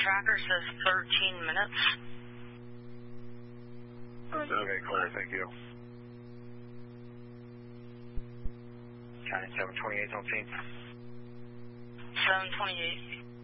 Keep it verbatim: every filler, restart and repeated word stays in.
tracker says thirteen minutes. Okay, clear, thank you. County seven twenty-eight on scene. seven twenty-eight.